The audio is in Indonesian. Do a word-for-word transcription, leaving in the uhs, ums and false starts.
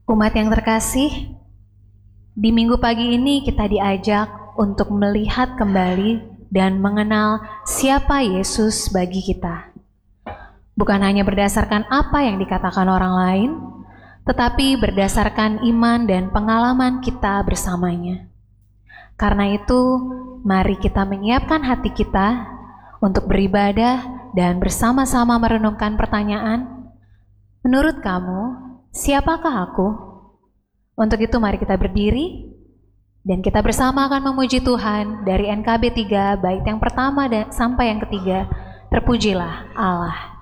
Umat yang terkasih, di minggu pagi ini kita diajak untuk melihat kembali dan mengenal siapa Yesus bagi kita. Bukan hanya berdasarkan apa yang dikatakan orang lain, tetapi berdasarkan iman dan pengalaman kita bersamanya. Karena itu, mari kita menyiapkan hati kita untuk beribadah dan bersama-sama merenungkan pertanyaan, menurut kamu, siapakah aku? Untuk itu mari kita berdiri dan kita bersama akan memuji Tuhan dari N K B tiga bait yang pertama dan sampai yang ketiga. Terpujilah Allah.